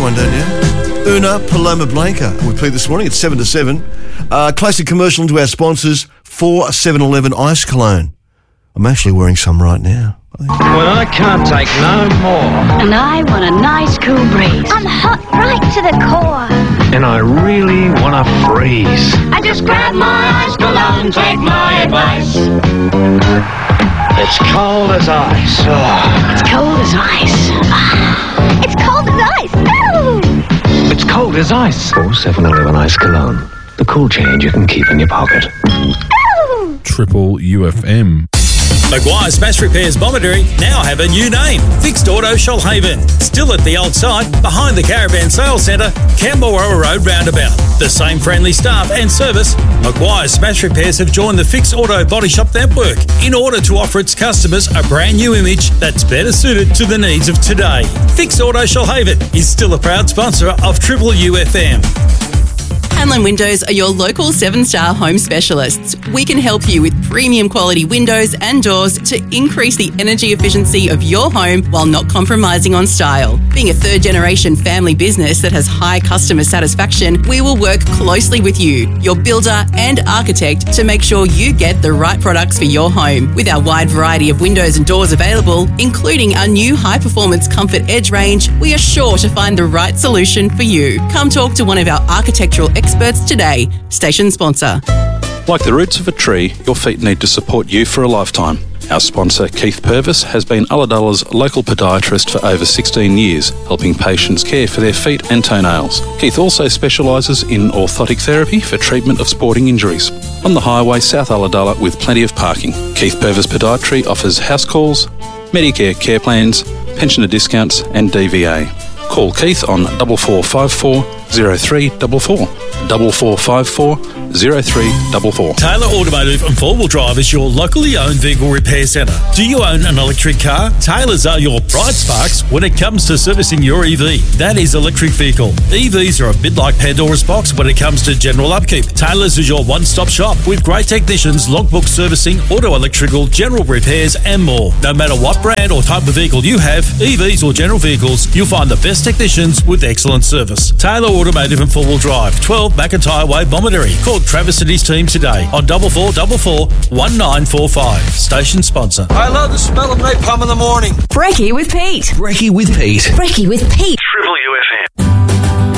one, don't you? Una Paloma Blanca with Pete this morning. It's 7 to 7. Classic commercial into our sponsors for 7-Eleven Ice Cologne. I'm actually wearing some right now. Well, I can't take no more. And I want a nice cool breeze. I'm hot right to the core. And I really want to freeze. I just grab my ice cologne, take my advice. It's cold as ice. Oh. It's cold as ice. It's cold as ice. Ooh. It's cold as ice. For 7-Eleven Ice Cologne. The cool change you can keep in your pocket. Ooh. Triple UFM. Maguire Smash Repairs Bomaderry now have a new name, Fixed Auto Shoalhaven. Still at the old site, behind the Caravan Sales Centre, Camberwell Road roundabout. The same friendly staff and service, Maguire Smash Repairs have joined the Fixed Auto Body Shop network in order to offer its customers a brand new image that's better suited to the needs of today. Fixed Auto Shoalhaven is still a proud sponsor of Triple UFM. Hanlon Windows are your local 7-star home specialists. We can help you with premium quality windows and doors to increase the energy efficiency of your home while not compromising on style. Being a third-generation family business that has high customer satisfaction, we will work closely with you, your builder and architect, to make sure you get the right products for your home. With our wide variety of windows and doors available, including our new high-performance Comfort Edge range, we are sure to find the right solution for you. Come talk to one of our architectural experts today. Station sponsor. Like the roots of a tree, your feet need to support you for a lifetime. Our sponsor, Keith Purvis, has been Ulladulla's local podiatrist for over 16 years, helping patients care for their feet and toenails. Keith also specialises in orthotic therapy for treatment of sporting injuries. On the highway, South Ulladulla, with plenty of parking. Keith Purvis Podiatry offers house calls, Medicare care plans, pensioner discounts and DVA. Call Keith on 4454 0344. 4454 0344. Taylor Automotive and 4-Wheel Drive is your locally owned vehicle repair centre. Do you own an electric car? Taylor's are your bright sparks when it comes to servicing your EV. That is electric vehicle. EVs are a bit like Pandora's box when it comes to general upkeep. Taylor's is your one-stop shop with great technicians, logbook servicing, auto electrical, general repairs and more. No matter what brand or type of vehicle you have, EVs or general vehicles, you'll find the best technicians with excellent service. Taylor Automotive and 4-Wheel Drive, 12 McIntyre Way, Bomaderry. Call Travis and his team today on 4444 1945. Station sponsor. I love the smell of napalm in the morning. Brekkie with Pete. Brekkie with Pete. Brekkie with Pete. Triple UFM.